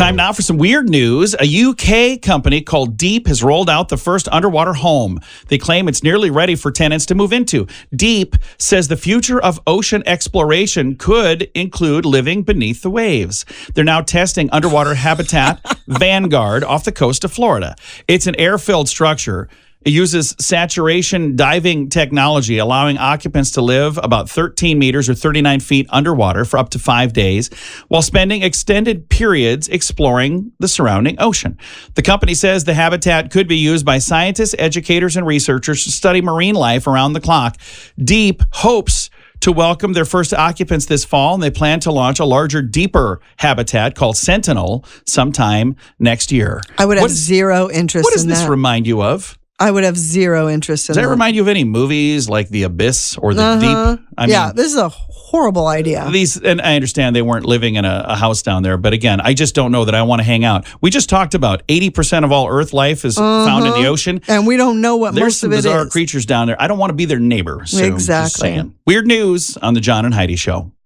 Time now for some weird news. A UK company called Deep has rolled out the first underwater home. They claim it's nearly ready for tenants to move into. Deep says the future of ocean exploration could include living beneath the waves. They're now testing underwater habitat Vanguard off the coast of Florida. It's an air-filled structure. It uses saturation diving technology, allowing occupants to live about 13 meters or 39 feet underwater for up to 5 days while spending extended periods exploring the surrounding ocean. The company says the habitat could be used by scientists, educators, and researchers to study marine life around the clock. Deep hopes to welcome their first occupants this fall, and they plan to launch a larger, deeper habitat called Sentinel sometime next year. I would have zero interest in that. What does this remind you of? I would have zero interest in that. Does that remind you of any movies like The Abyss or The Deep? I mean, this is a horrible idea. And I understand they weren't living in a house down there, but again, I just don't know that I want to hang out. We just talked about 80% of all Earth life is found in the ocean. And we don't know what most of it is. There's some bizarre creatures down there. I don't want to be their neighbor. So exactly. Just saying. Weird news on the John and Heidi Show.